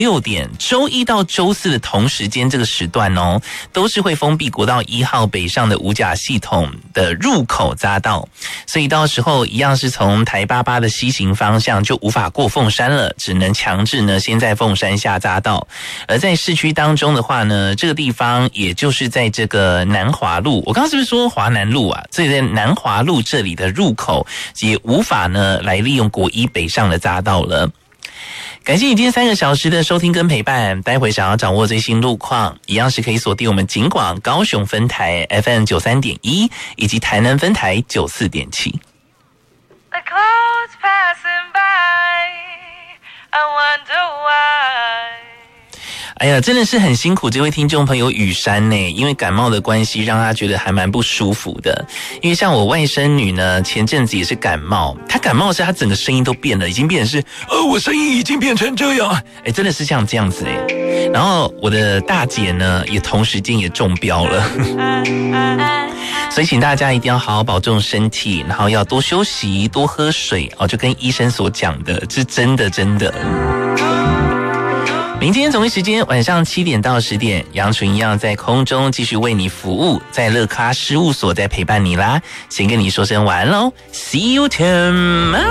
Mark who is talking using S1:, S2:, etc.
S1: 6点，周一到周四的同时间这个时段哦，都是会封闭国道1号北上的五甲系统的入口匝道，所以到时候一样是从台88的西行方向就无法过凤山了，只能强制呢先在凤山下匝道。而在市区当中的话呢，这个地方也就是在这个南华路，我刚刚是不是说华南路啊？所以在南华路这里的入口也无法呢来利用国一北上的匝道了。感谢你今天3个小时的收听跟陪伴，待会想要掌握最新路况，一样是可以锁定我们警广高雄分台 FM 93.1以及台南分台94.7。
S2: The clouds passing by, I wonder why.
S1: 哎呀，真的是很辛苦这位听众朋友雨山呢，因为感冒的关系让他觉得还蛮不舒服的。因为像我外甥女呢，前阵子也是感冒，她感冒是她整个声音都变了，已经变成是我声音已经变成这样，哎，真的是像这样子哎。然后我的大姐呢，也同时间也中标了，所以请大家一定要好好保重身体，然后要多休息、多喝水哦，就跟医生所讲的，是真的真的。明天同一时间晚上7点到10点，杨纯一样在空中继续为你服务，在乐咖事务所在陪伴你啦。先跟你说声晚安喽 ，See you tomorrow。